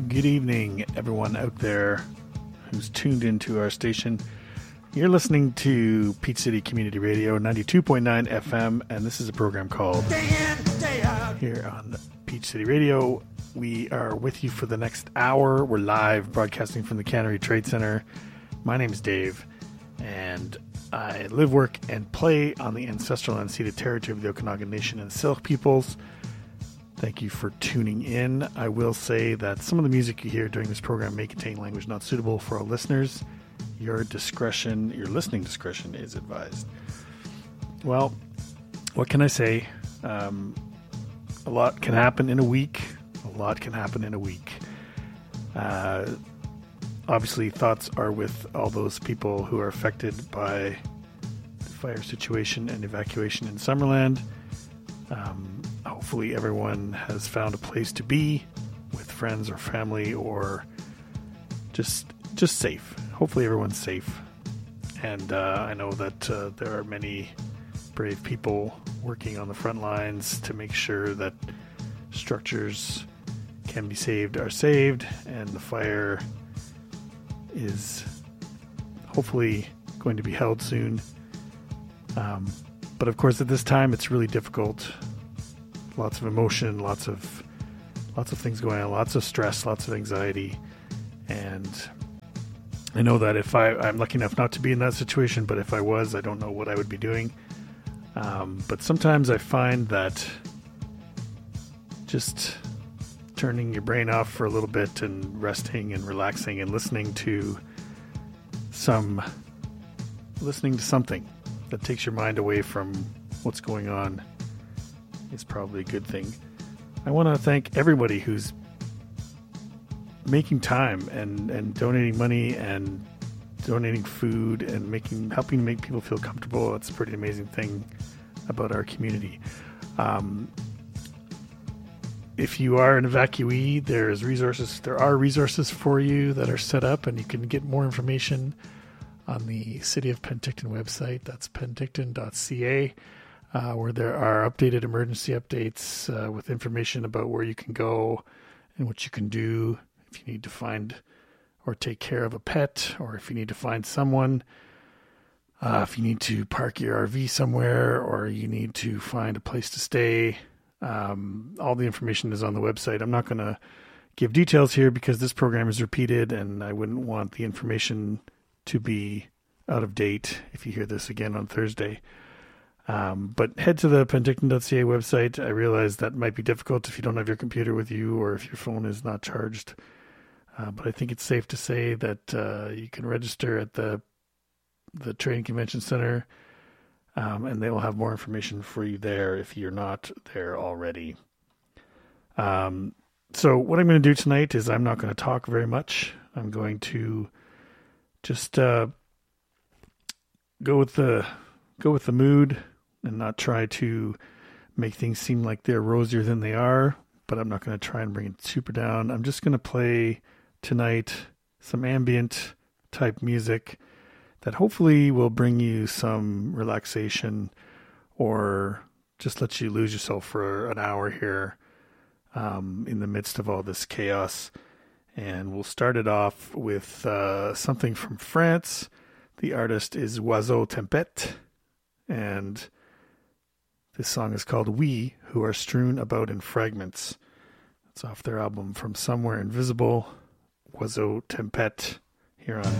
Good evening, everyone out there who's tuned into our station. You're listening to Peach City Community Radio, 92.9 FM, and this is a program called Day In, Day Out. Here on Peach City Radio. We are with you for the next hour. We're live broadcasting from the Cannery Trade Center. My name is Dave, and I live, work, and play on the ancestral and unceded territory of the Okanagan Nation and Syilx peoples. Thank you for tuning in. I will say that some of the music you hear during this program may contain language not suitable for all listeners. Your listening discretion is advised. Well, what can I say? A lot can happen in a week. Obviously, thoughts are with all those people who are affected by the fire situation and evacuation in Summerland. Hopefully everyone has found a place to be with friends or family, or just safe. Hopefully everyone's safe. And I know that there are many brave people working on the front lines to make sure that structures can be saved are saved, and the fire is hopefully going to be held soon. But of course at this time it's really difficult. Lots of emotion, lots of things going on, lots of stress, lots of anxiety. And I know that if I'm lucky enough not to be in that situation, but if I was, I don't know what I would be doing. But sometimes I find that just turning your brain off for a little bit and resting and relaxing and listening to something that takes your mind away from what's going on is probably a good thing. I want to thank everybody who's making time and donating money and donating food and helping make people feel comfortable. It's a pretty amazing thing about our community. If you are an evacuee, there are resources for you that are set up, and you can get more information on the City of Penticton website. That's penticton.ca. Where there are updated emergency updates with information about where you can go and what you can do if you need to find or take care of a pet, or if you need to find someone, if you need to park your RV somewhere, or you need to find a place to stay. All the information is on the website. I'm not going to give details here because this program is repeated, and I wouldn't want the information to be out of date if you hear this again on Thursday. But head to the penticton.ca website. I realize that might be difficult if you don't have your computer with you or if your phone is not charged. But I think it's safe to say that you can register at the Trade and Convention Center, and they will have more information for you there if you're not there already. So what I'm going to do tonight is I'm not going to talk very much. I'm going to just go with the mood and not try to make things seem like they're rosier than they are, but I'm not going to try and bring it super down. I'm just going to play tonight some ambient type music that hopefully will bring you some relaxation, or just let you lose yourself for an hour here in the midst of all this chaos. And we'll start it off with something from France. The artist is Oiseau Tempête, and this song is called We Who Are Strewn About in Fragments. It's off their album From Somewhere Invisible, Oiseau Tempête, here on